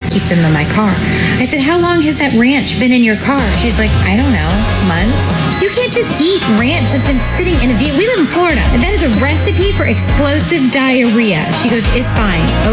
keep them in my car. I said, how long has that ranch been in your car? She's like, I don't know, months. You can't just eat ranch that's been sitting in a vehicle. We live in Florida. That is a recipe for explosive diarrhea. She goes, it's fine.